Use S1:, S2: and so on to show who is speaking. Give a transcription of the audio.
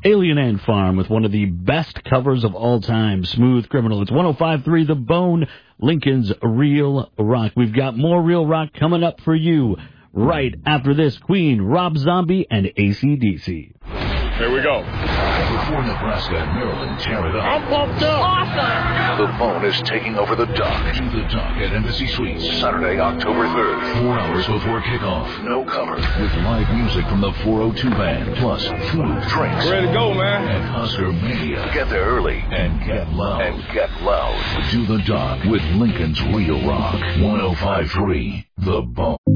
S1: Alien Ant Farm with one of the best covers of all time, Smooth Criminal. It's 105.3 The Bone, Lincoln's Real Rock. We've got more Real Rock coming up for you right after this. Queen, Rob Zombie, and AC/DC.
S2: Here we go.
S3: Before Nebraska and Maryland tear it up.
S2: I'm pumped up.
S3: Awesome. The Bone is taking over the dock. Do the dock at Embassy Suites. Saturday, October 3rd. 4 hours before kickoff. No cover. With live music from the 402 Band. Plus food, drinks.
S2: Ready to go, man.
S3: And Husker Mania. Get there early and get loud. Do the dock with Lincoln's Real Rock. 105.3 The Bone.